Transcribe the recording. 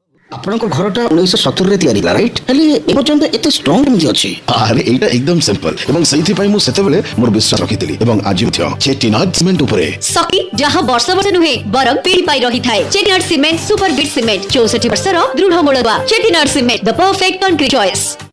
ଆପଣଙ୍କ ଘରଟା 1970 ରେ ତିଆରି ହେଲା ରାଇଟ୍ ହେଲେ ଏ ପର୍ଯ୍ୟନ୍ତ ଏତେ ଷ୍ଟ୍ରଙ୍ଗ କେମିତି ଅଛି? ଆରେ ଏଇଟା एकदम सिंपल ଏବଂ ସେଇଥିପାଇଁ ମୁଁ ସେତେବେଳେ ମୋର ବିଶ୍ୱାସ ରଖିଥିଲି ଏବଂ ଆଜି ମଧ୍ୟ ଚେଟିନାଡ୍ ସିମେଣ୍ଟ ଉପରେ ସକି ଯାହା ବର୍ଷ ବର୍ଷ ନୁହେଁ ବରଂ ପିଢ଼ି ପାଇ ରହିଥାଏ। ଚେଟିନାଡ୍ ସିମେଣ୍ଟ ସୁପର ବିଟ୍ ସିମେଣ୍ଟ 64 ବର୍ଷର ଦୃଢ ମୂଳଦୁଆ। ଚେଟିନାଡ୍ ସିମେଣ୍ଟ ଦ ପରଫେକ୍ଟ କଂକ୍ରିଟ୍ ଚଏସ୍।